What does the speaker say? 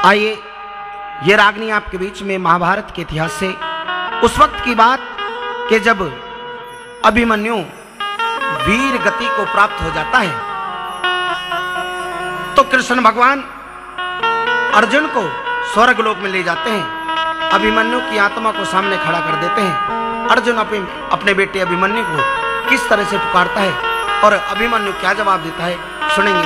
आइए ये रागनी आपके बीच में महाभारत के इतिहास से उस वक्त की बात कि जब अभिमन्यु वीर गति को प्राप्त हो जाता है तो कृष्ण भगवान अर्जुन को स्वर्ग लोक में ले जाते हैं। अभिमन्यु की आत्मा को सामने खड़ा कर देते हैं। अर्जुन अपने बेटे अभिमन्यु को किस तरह से पुकारता है और अभिमन्यु क्या जवाब देता है सुनेंगे।